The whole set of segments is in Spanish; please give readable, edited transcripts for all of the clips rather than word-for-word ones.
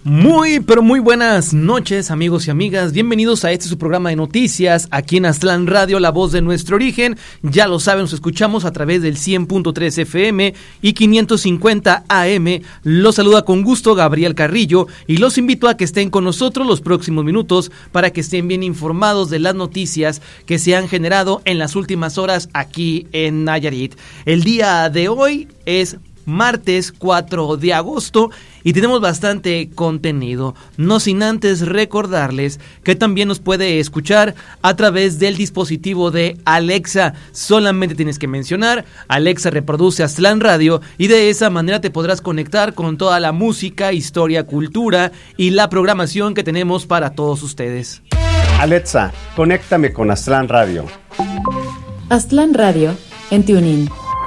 Muy, pero muy buenas noches, amigos y amigas. Bienvenidos a su programa de noticias aquí en Aztlán Radio, la voz de nuestro origen. Ya lo saben, nos escuchamos a través del 100.3 FM y 550 AM. Los saluda con gusto Gabriel Carrillo y los invito a que estén con nosotros los próximos minutos para que estén bien informados de las noticias que se han generado en las últimas horas aquí en Nayarit. El día de hoy es martes 4 de agosto y tenemos bastante contenido, no sin antes recordarles que también nos puede escuchar a través del dispositivo de Alexa. Solamente tienes que mencionar Alexa reproduce Aztlán Radio y de esa manera te podrás conectar con toda la música, historia, cultura y la programación que tenemos para todos ustedes. Alexa, conéctame con Aztlán Radio. Aztlán Radio en TuneIn.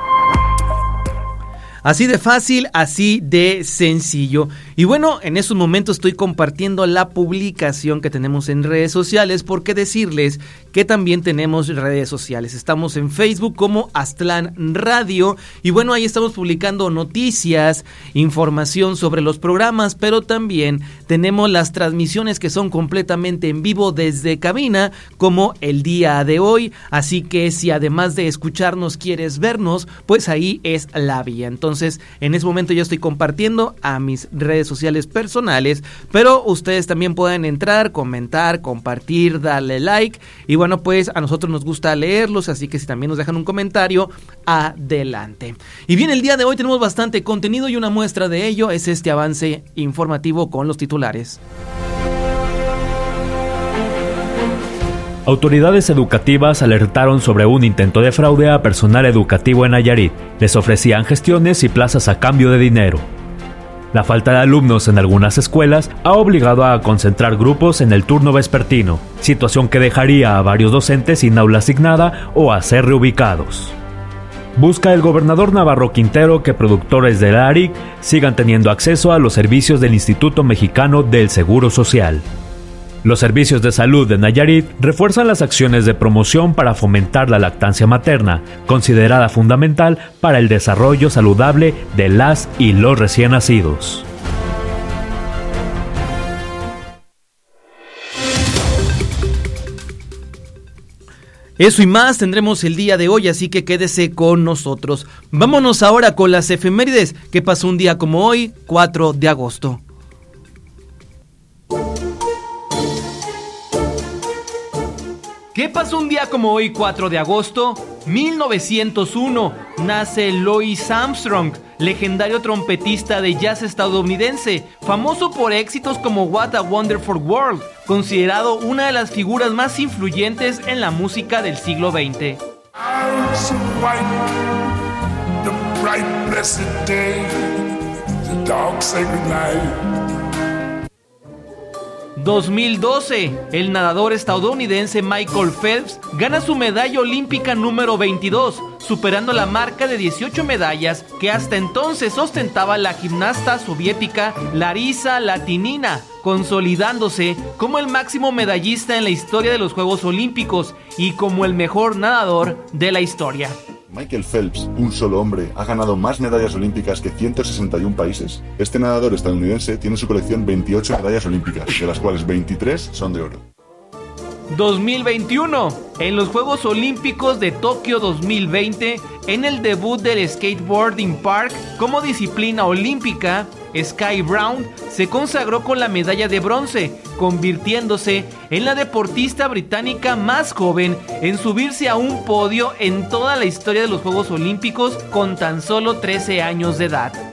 Así de fácil, así de sencillo. Y bueno, en estos momentos estoy compartiendo la publicación que tenemos en redes sociales, porque decirles que también tenemos redes sociales. Estamos en Facebook como Aztlán Radio y bueno, ahí estamos publicando noticias, información sobre los programas, pero también tenemos las transmisiones que son completamente en vivo desde cabina, como el día de hoy. Así que si además de escucharnos quieres vernos, pues ahí es la vía. Entonces, en ese momento yo estoy compartiendo a mis redes sociales personales, pero ustedes también pueden entrar, comentar, compartir, darle like y bueno, pues a nosotros nos gusta leerlos, así que si también nos dejan un comentario, adelante. Y bien, el día de hoy tenemos bastante contenido y una muestra de ello es este avance informativo con los titulares. Autoridades educativas alertaron sobre un intento de fraude a personal educativo en Nayarit. Les ofrecían gestiones y plazas a cambio de dinero. La falta de alumnos en algunas escuelas ha obligado a concentrar grupos en el turno vespertino, situación que dejaría a varios docentes sin aula asignada o a ser reubicados. Busca el gobernador Navarro Quintero que productores de la ARIC sigan teniendo acceso a los servicios del Instituto Mexicano del Seguro Social. Los servicios de salud de Nayarit refuerzan las acciones de promoción para fomentar la lactancia materna, considerada fundamental para el desarrollo saludable de las y los recién nacidos. Eso y más tendremos el día de hoy, así que quédese con nosotros. Vámonos ahora con las efemérides que pasó un día como hoy, 4 de agosto. ¿Qué pasó un día como hoy, 4 de agosto? 1901, nace Louis Armstrong, legendario trompetista de jazz estadounidense, famoso por éxitos como What a Wonderful World, considerado una de las figuras más influyentes en la música del siglo XX. 2012, el nadador estadounidense Michael Phelps gana su medalla olímpica número 22, superando la marca de 18 medallas que hasta entonces ostentaba la gimnasta soviética Larisa Latinina, consolidándose como el máximo medallista en la historia de los Juegos Olímpicos y como el mejor nadador de la historia. Michael Phelps, un solo hombre, ha ganado más medallas olímpicas que 161 países. Este nadador estadounidense tiene en su colección 28 medallas olímpicas, de las cuales 23 son de oro. 2021, en los Juegos Olímpicos de Tokio 2020, en el debut del skateboarding park como disciplina olímpica, Sky Brown se consagró con la medalla de bronce, convirtiéndose en la deportista británica más joven en subirse a un podio en toda la historia de los Juegos Olímpicos con tan solo 13 años de edad.